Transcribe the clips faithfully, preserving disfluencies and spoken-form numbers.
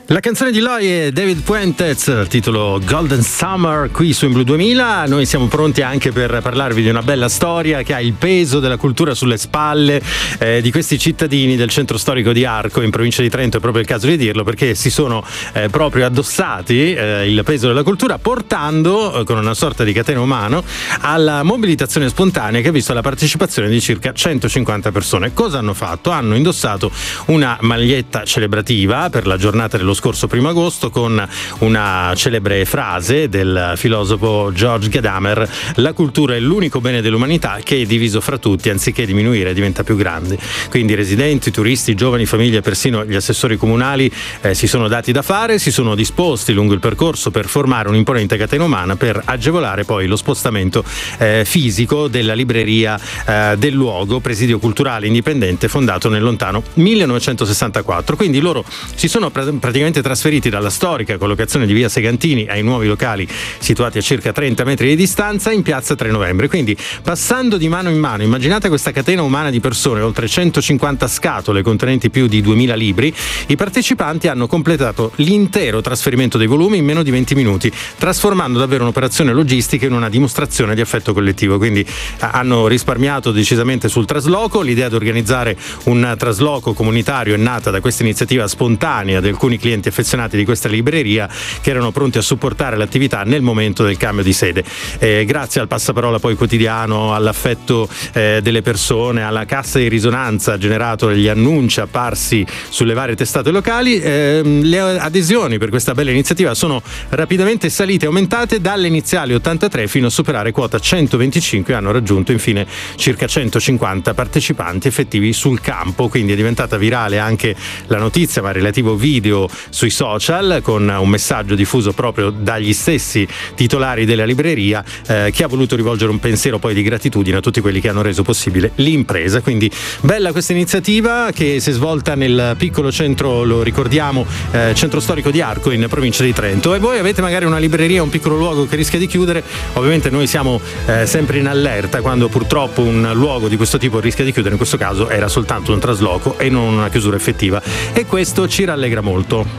La canzone di Loi è David Puentes, titolo Golden Summer, qui su In Blue duemila. Noi siamo pronti anche per parlarvi di una bella storia che ha il peso della cultura sulle spalle eh, di questi cittadini del centro storico di Arco in provincia di Trento. È proprio il caso di dirlo, perché si sono eh, proprio addossati eh, il peso della cultura, portando eh, con una sorta di catena umano alla mobilitazione spontanea che ha visto la partecipazione di circa centocinquanta persone. Cosa hanno fatto? Hanno indossato una maglietta celebrativa per la giornata dello scorso primo agosto con una celebre frase del filosofo George Gadamer: la cultura è l'unico bene dell'umanità che è diviso fra tutti, anziché diminuire diventa più grande. Quindi residenti, turisti, giovani, famiglie, persino gli assessori comunali eh, si sono dati da fare, si sono disposti lungo il percorso per formare un'imponente catena umana per agevolare poi lo spostamento eh, fisico della libreria eh, del luogo, presidio culturale indipendente fondato nel lontano millenovecentosessantaquattro. Quindi loro si sono pr- praticamente trasferiti dalla storica collocazione di via Segantini ai nuovi locali situati a circa trenta metri di distanza in piazza tre novembre. Quindi passando di mano in mano, immaginate questa catena umana di persone, oltre centocinquanta scatole contenenti più di duemila libri, i partecipanti hanno completato l'intero trasferimento dei volumi in meno di venti minuti, trasformando davvero un'operazione logistica in una dimostrazione di affetto collettivo. Quindi hanno risparmiato decisamente sul trasloco. L'idea di organizzare un trasloco comunitario è nata da questa iniziativa spontanea di alcuni clienti affezionati di questa libreria che erano pronti a supportare l'attività nel momento del cambio di sede. Eh, grazie al passaparola poi quotidiano, all'affetto eh, delle persone, alla cassa di risonanza generato dagli annunci apparsi sulle varie testate locali, eh, le adesioni per questa bella iniziativa sono rapidamente salite e aumentate dalle iniziali ottantatré fino a superare quota centoventicinque e hanno raggiunto infine circa centocinquanta partecipanti effettivi sul campo. Quindi è diventata virale anche la notizia, ma relativo video sui social, con un messaggio diffuso proprio dagli stessi titolari della libreria eh, che ha voluto rivolgere un pensiero poi di gratitudine a tutti quelli che hanno reso possibile l'impresa. Quindi bella questa iniziativa che si è svolta nel piccolo centro, lo ricordiamo, eh, centro storico di Arco in provincia di Trento. E voi avete magari una libreria, un piccolo luogo che rischia di chiudere? Ovviamente noi siamo eh, sempre in allerta quando purtroppo un luogo di questo tipo rischia di chiudere. In questo caso era soltanto un trasloco e non una chiusura effettiva, e questo ci rallegra molto.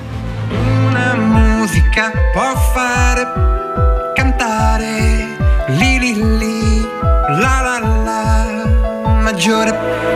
Una musica può fare cantare li li li la la la maggiore